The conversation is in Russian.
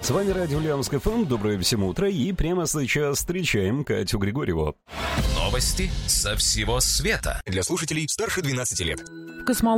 С вами Радио Ульяновск ФМ. Доброе всем утро. И прямо сейчас встречаем Катю Григорьеву. Новости со всего света. Для слушателей старше 12 лет.